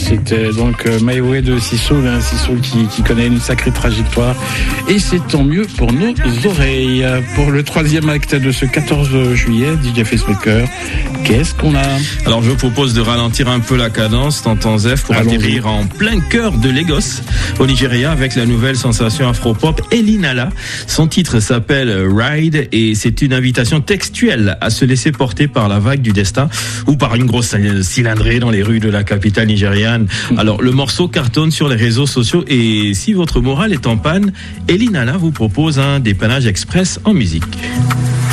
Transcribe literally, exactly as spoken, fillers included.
C'était donc euh, My Way de Sissoul, hein, Sissoul qui, qui connaît une sacrée trajectoire. Et c'est tant mieux pour nos oreilles. Pour le troisième acte de ce quatorze juillet, D J Facemaker, qu'est-ce qu'on a? Alors je vous propose de ralentir un peu la cadence, tonton Zef, pour Allons-y. atterrir en plein cœur de Lagos, au Nigeria, avec la nouvelle sensation afro-pop Elinala. Son titre s'appelle Ride et c'est une invitation textuelle à se laisser porter par la vague du destin ou par une grosse cylindrée dans les rues de la capitale nigériane. Alors le morceau cartonne sur les réseaux sociaux et si votre morale est en panne, Elinala vous propose un dépannage express en musique.